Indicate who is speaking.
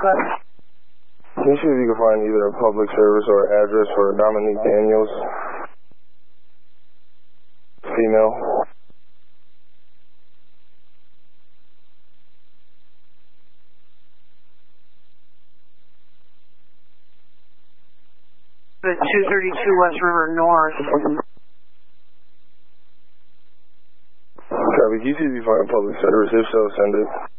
Speaker 1: request.
Speaker 2: Can you see if you can find either a public service or address for Dominique Daniels? Female.
Speaker 1: The 232 West River North.
Speaker 2: Copy. Can you see if you find a public service? If so, send it.